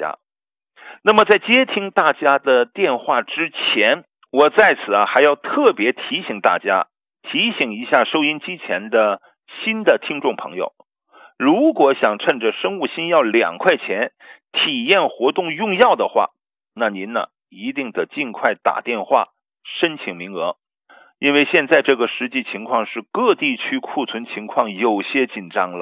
家。那么在接听大家的电话之前，我在此还要特别提醒大家，提醒一下收音机前的新的听众朋友，如果想趁着生物新药2块钱体验活动用药的话，那您呢一定得尽快打电话申请名额。因为现在这个实际情况是各地区库存情况有些紧张了。